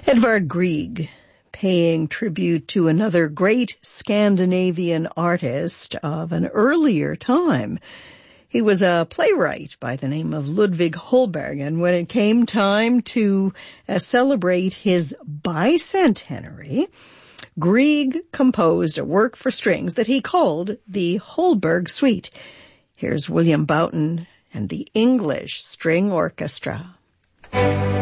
Edvard Grieg, paying tribute to another great Scandinavian artist of an earlier time. He was a playwright by the name of Ludvig Holberg, and when it came time to celebrate his bicentenary, Grieg composed a work for strings that he called the Holberg Suite. Here's William Boughton and the English String Orchestra.